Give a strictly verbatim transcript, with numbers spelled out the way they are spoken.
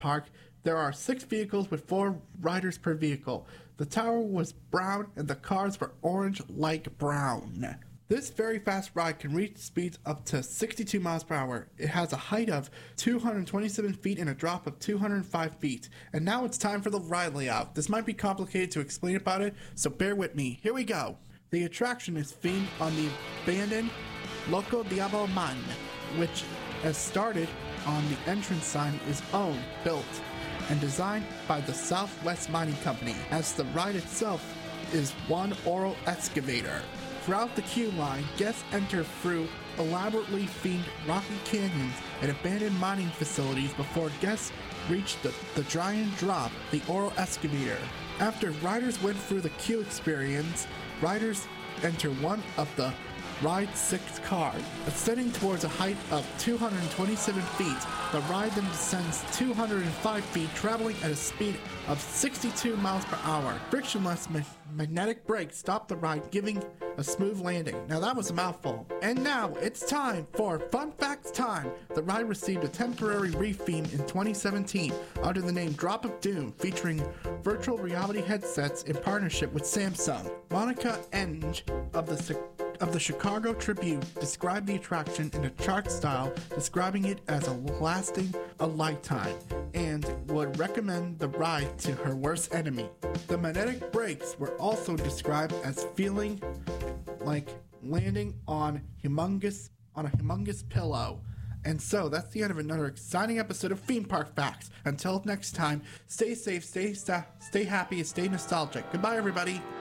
park, there are six vehicles with four riders per vehicle. The tower was brown and the cars were orange like brown. This very fast ride can reach speeds up to sixty-two miles per hour. It has a height of two hundred twenty-seven feet and a drop of two hundred five feet. And now it's time for the ride layout. This might be complicated to explain about it, so bear with me. Here we go. The attraction is themed on the abandoned Loco Diablo Mine, which, as started on the entrance sign, is owned, built, and designed by the Southwest Mining Company, as the ride itself is one Oro excavator. Throughout the queue line, guests enter through elaborately themed rocky canyons and abandoned mining facilities before guests reach the, the giant drop, the Oro excavator. After riders went through the queue experience, riders enter one of the ride's six cars. Ascending towards a height of two hundred twenty-seven feet, the ride then descends two hundred five feet, traveling at a speed of sixty-two miles per hour. Frictionless ma- magnetic brakes stop the ride, giving a smooth landing. Now that was a mouthful. And now it's time for Fun Facts Time. The ride received a temporary retheme in twenty seventeen under the name Drop of Doom, featuring virtual reality headsets in partnership with Samsung. Monica Enge of the of the Chicago Tribune described the attraction in a chart style, describing it as a lasting a lifetime, and would recommend the ride to her worst enemy. The magnetic brakes were also described as feeling like landing on humongous on a humongous pillow. And so that's the end of another exciting episode of Theme Park Facts. Until next time, stay safe, stay sta- stay happy, and stay nostalgic. Goodbye, everybody.